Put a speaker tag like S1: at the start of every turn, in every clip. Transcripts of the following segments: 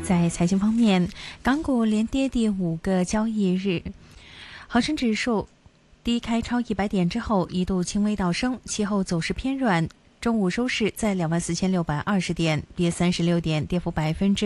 S1: 在财经方面，港股连跌第5个交易日，恒生指数低开超100点之后一度轻微倒升，其后走势偏软。中午收市在24,620点，跌36点，跌幅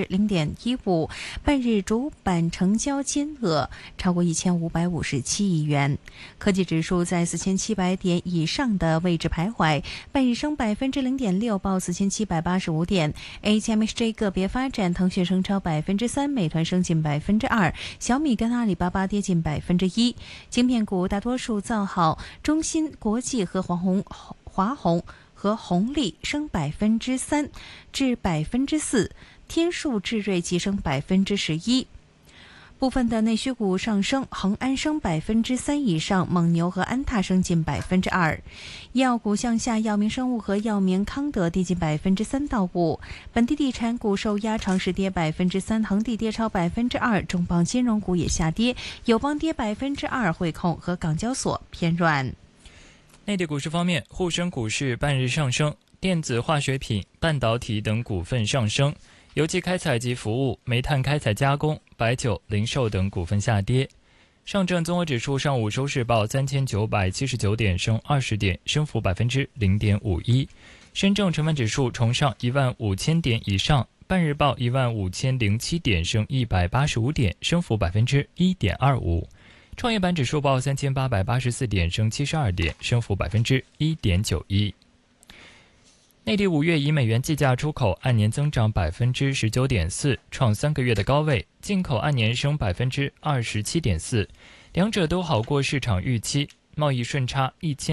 S1: 0.15%。半日主板成交金额超过1557亿元。科技指数在4700点以上的位置徘徊，半日升0.6%，报4785点。HMSJ 个别发展，腾讯升超3%，美团升近2%，小米跟阿里巴巴跌近1%。晶片股大多数造好，中芯国际和华虹和红利升3%至4%，天数智瑞急升11%。部分的内需股上升，恒安升3%以上，蒙牛和安踏升近2%。医药股向下，药明生物和药明康德跌近3%到5%。本地地产股受压，长实跌3%，恒地跌超2%，重磅金融股也下跌，友邦跌2%，汇控和港交所偏软。
S2: 内地股市方面，沪深股市半日上升，电子化学品、半导体等股份上升，油气开采及服务、煤炭开采加工、白酒、零售等股份下跌。上证综合指数上午收市报3979点，升20点，升幅0.51%。深证成分指数重上15000点以上，半日报15007点，升185点，升幅1.25%。创业板指数报3884点，升72点，升幅1.91%。内地5月以美元计价出口按年增长19.4%，创3个月的高位；进口按年升27.4%，两者都好过市场预期。贸易顺差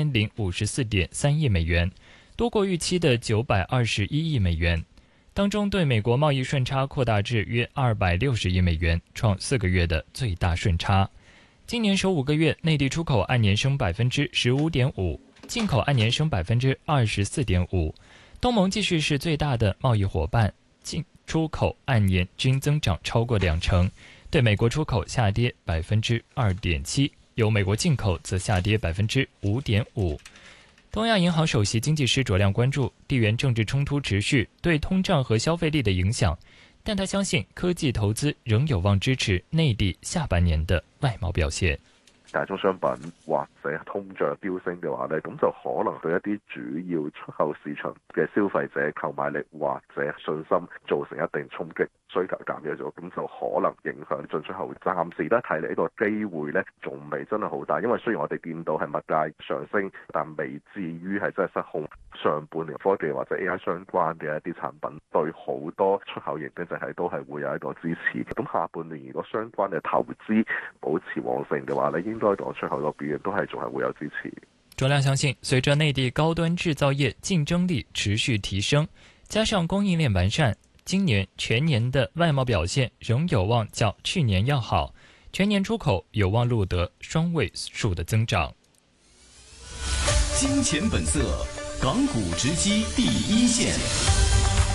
S2: 1054.3亿美元，多过预期的921亿美元。当中对美国贸易顺差扩大至约260亿美元，创4个月的最大顺差。今年首5个月，内地出口按年升15.5%，进口按年升24.5%。东盟继续是最大的贸易伙伴，进出口按年均增长超过20%，对美国出口下跌2.7%，由美国进口则下跌5.5%。东亚银行首席经济师卓亮关注地缘政治冲突持续对通胀和消费力的影响，但他相信科技投资仍有望支持內地下半年的外貿表現。
S3: 大宗商品或者通脹飆升嘅話咧，咁就可能對一啲主要出口市場嘅消費者購買力或者信心造成一定衝擊，需求減弱咗，咁就可能影響進出口。暫時咧睇嚟呢個機會咧仲未真係好大，因為雖然我哋見到係物價上升，但未至於係真係失控。上半年科技或者 AI 相關嘅一啲產品對好多出口型經濟係都係會有一個支持。咁下半年如果相關嘅投資保持旺盛嘅話咧，應該講出口個表現都係仲係會有支持。
S2: 卓亮相信，隨着內地高端製造業競爭力持續提升，加上供應鏈完善，今年全年的外貿表現仍有望較去年要好，全年出口有望錄得雙位數的增長。
S4: 金錢本色，港股直擊第一線。